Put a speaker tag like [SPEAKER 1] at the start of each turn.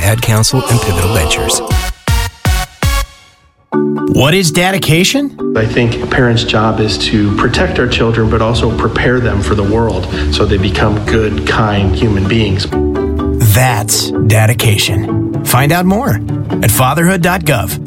[SPEAKER 1] Ad Council and Pivotal Ventures.
[SPEAKER 2] What is dedication?
[SPEAKER 3] I think a parent's job is to protect our children, but also prepare them for the world so they become good, kind human beings.
[SPEAKER 2] That's dedication. Find out more at fatherhood.gov.